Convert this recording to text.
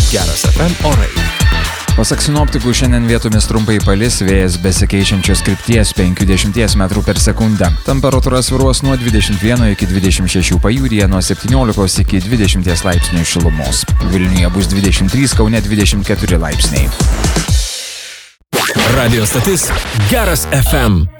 Geras FM orai. Pasak sinoptikų, šiandien vietomis trumpai palis, vėjas besikeičiančios krypties 50 metrų per sekundę. Temperatūra svyruos nuo 21 iki 26 pajūryje, nuo 17 iki 20 laipsnių šilumos. Vilniuje bus 23, Kaune 24 laipsniai. Radio stotis Geras FM.